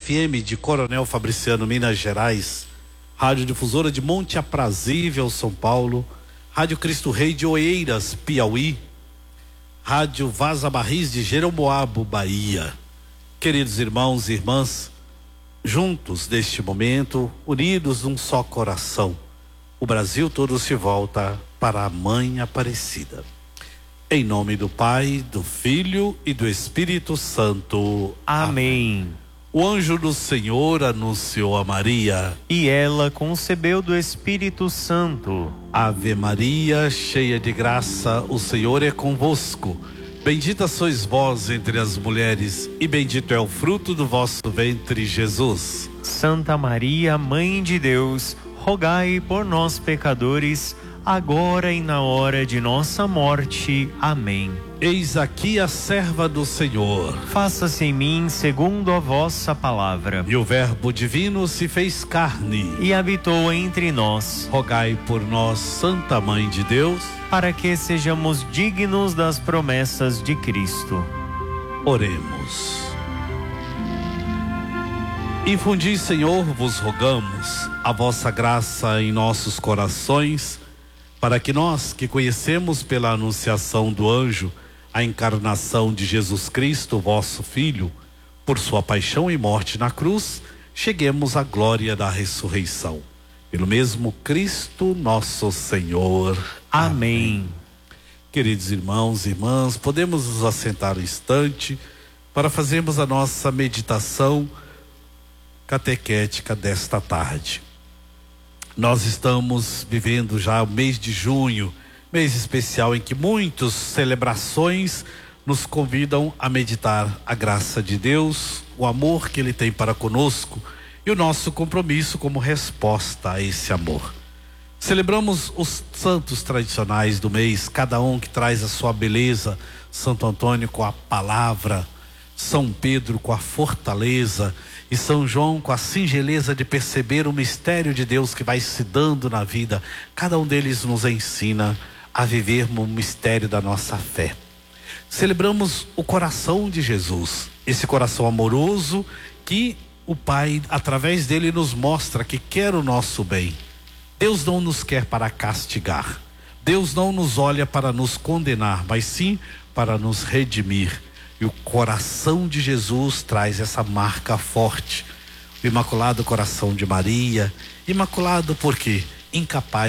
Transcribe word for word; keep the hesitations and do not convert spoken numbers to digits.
F M de Coronel Fabriciano, Minas Gerais, Rádio Difusora de Monte Aprazível, São Paulo, Rádio Cristo Rei de Oeiras, Piauí, Rádio Vaza Barris de Jeromoabo, Bahia. Queridos irmãos e irmãs, juntos neste momento, unidos num só coração, o Brasil todo se volta para a Mãe Aparecida. Em nome do Pai, do Filho e do Espírito Santo. Amém. O anjo do Senhor anunciou a Maria. E ela concebeu do Espírito Santo. Ave Maria, cheia de graça, o Senhor é convosco. Bendita sois vós entre as mulheres, e bendito é o fruto do vosso ventre, Jesus. Santa Maria, Mãe de Deus, rogai por nós, pecadores, agora e na hora de nossa morte. Amém. Eis aqui a serva do Senhor. Faça-se em mim segundo a vossa palavra. E o Verbo divino se fez carne e habitou entre nós. Rogai por nós, Santa Mãe de Deus, para que sejamos dignos das promessas de Cristo. Oremos. Infundi, Senhor, vos rogamos a vossa graça em nossos corações, para que nós, que conhecemos pela anunciação do anjo a encarnação de Jesus Cristo, vosso Filho, por sua paixão e morte na cruz, cheguemos à glória da ressurreição. Pelo mesmo Cristo nosso Senhor. Amém. Amém. Queridos irmãos e irmãs, podemos nos assentar um instante para fazermos a nossa meditação catequética desta tarde. Nós estamos vivendo já o mês de junho, mês especial em que muitas celebrações nos convidam a meditar a graça de Deus, o amor que Ele tem para conosco e o nosso compromisso como resposta a esse amor. Celebramos os santos tradicionais do mês, cada um que traz a sua beleza. Santo Antônio com a palavra, São Pedro com a fortaleza e São João com a singeleza de perceber o mistério de Deus que vai se dando na vida. Cada um deles nos ensina a vivermos o mistério da nossa fé. Celebramos o coração de Jesus, esse coração amoroso que o Pai, através dele, nos mostra que quer o nosso bem. Deus não nos quer para castigar. Deus não nos olha para nos condenar, mas sim para nos redimir. E o coração de Jesus traz essa marca forte. O Imaculado Coração de Maria. Imaculado porque incapaz